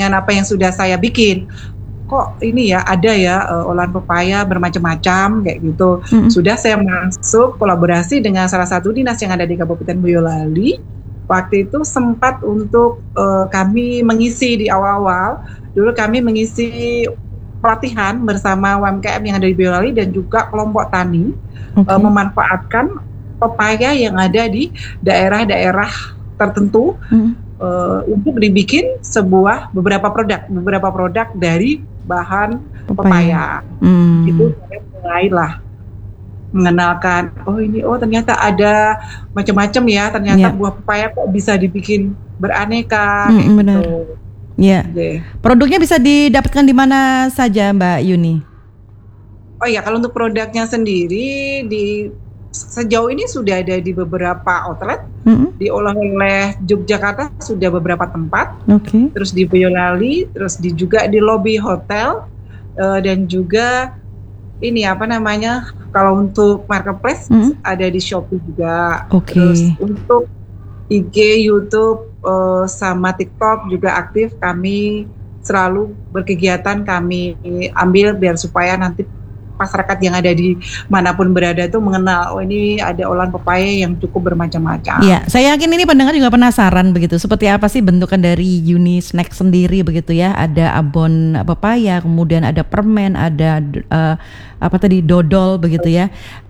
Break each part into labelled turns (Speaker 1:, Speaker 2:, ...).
Speaker 1: dengan apa yang sudah saya bikin. Kok ini ya ada ya olahan pepaya bermacam-macam kayak gitu. Sudah saya masuk kolaborasi dengan salah satu dinas yang ada di Kabupaten Boyolali. Waktu itu sempat untuk kami mengisi di awal-awal. Dulu kami mengisi pelatihan bersama UMKM yang ada di Boyolali dan juga kelompok tani memanfaatkan pepaya yang ada di daerah-daerah tertentu untuk dibikin beberapa produk dari bahan pepaya. Itu saya mulailah mengenalkan, ternyata ada macam-macam ya, ternyata buah pepaya kok bisa dibikin beraneka.
Speaker 2: Benar. Ya. Produknya bisa didapatkan di mana saja, Mbak Yuni?
Speaker 1: Oh ya, kalau untuk produknya sendiri sejauh ini sudah ada di beberapa outlet, di oleh-oleh Yogyakarta sudah beberapa tempat, terus di Boyolali, terus juga di lobi hotel, dan juga ini kalau untuk marketplace ada di Shopee juga, terus untuk IG, YouTube, sama TikTok juga aktif. Kami selalu berkegiatan, kami ambil biar supaya nanti masyarakat yang ada di manapun berada itu mengenal, ini ada olahan pepaya yang cukup bermacam-macam.
Speaker 2: Iya, saya yakin ini pendengar juga penasaran begitu. Seperti apa sih bentukan dari Yuni Snack sendiri begitu ya? Ada abon pepaya, kemudian ada permen, ada dodol begitu ya.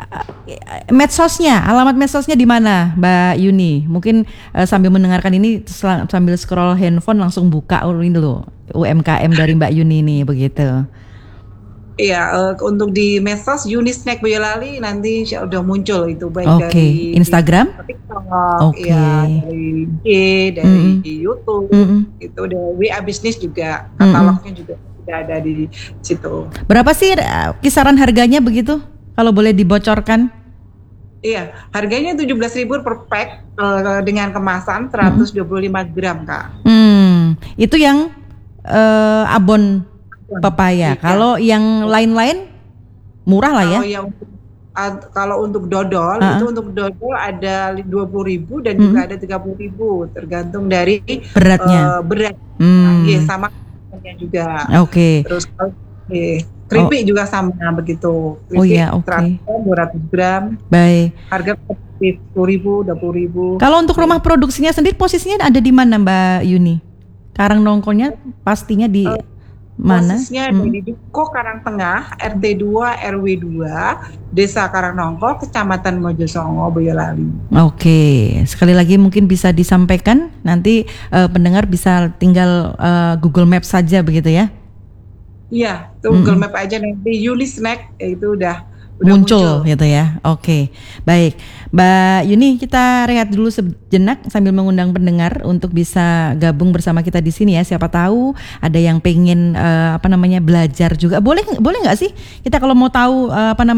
Speaker 2: Alamat medsosnya di mana, Mbak Yuni? Mungkin sambil mendengarkan ini sambil scroll handphone langsung buka ini loh, UMKM dari Mbak Yuni ini begitu.
Speaker 1: Iya, untuk di medsos Yuni Snack Boyolali nanti udah muncul itu, baik dari
Speaker 2: Instagram,
Speaker 1: TikTok, dari IG, dari YouTube, itu dari WA Bisnis juga, katalognya juga sudah ada di situ.
Speaker 2: Berapa sih kisaran harganya begitu? Kalau boleh dibocorkan?
Speaker 1: Iya, harganya 17.000 per pack dengan kemasan 125 gram, Kak.
Speaker 2: Itu yang abon pepaya. Kalau yang lain-lain murah lah ya.
Speaker 1: Kalau untuk dodol itu untuk dodol ada 20.000 dan juga ada 30.000 tergantung dari
Speaker 2: beratnya.
Speaker 1: Sama juga. Terus keripik juga sama begitu. Keripik 200 gram.
Speaker 2: Baik.
Speaker 1: Harga 10.000, 20.000.
Speaker 2: Kalau untuk rumah produksinya sendiri posisinya ada di mana, Mbak Yuni? Karang nongkonya pastinya di mana?
Speaker 1: Posisinya di Duko Karangtengah, RT 2 RW 2, Desa Karangnongko, Kecamatan Mojosongo, Boyolali.
Speaker 2: Sekali lagi mungkin bisa disampaikan, nanti pendengar bisa tinggal Google Maps saja begitu ya?
Speaker 1: Iya, Google Map aja nanti Yuni Snack itu udah
Speaker 2: muncul gitu ya. Baik, Mbak Yuni, kita rehat dulu sejenak sambil mengundang pendengar untuk bisa gabung bersama kita di sini ya. Siapa tahu ada yang pengen belajar juga. Boleh nggak sih kita kalau mau tahu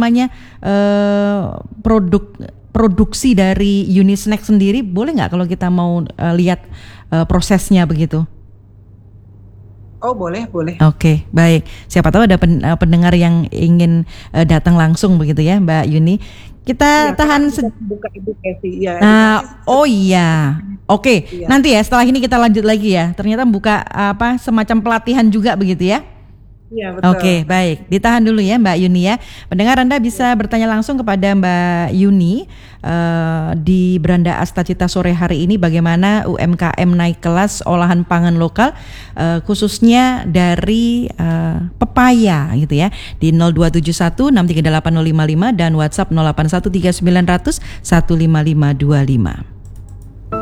Speaker 2: produksi dari Yuni Snack sendiri, boleh nggak kalau kita mau lihat prosesnya begitu?
Speaker 1: Oh boleh.
Speaker 2: Baik. Siapa tahu ada pendengar yang ingin datang langsung begitu ya, Mbak Yuni. Kita tahan
Speaker 1: buka edukasi ya.
Speaker 2: Nanti ya setelah ini kita lanjut lagi ya. Ternyata buka semacam pelatihan juga begitu ya.
Speaker 1: Iya, betul.
Speaker 2: Baik. Ditahan dulu ya Mbak Yuni ya. Pendengar, Anda bisa bertanya langsung kepada Mbak Yuni di Beranda Asta Cita sore hari ini bagaimana UMKM naik kelas olahan pangan lokal khususnya dari pepaya gitu ya. Di 0271 638 055 dan WhatsApp 0813 900 15525.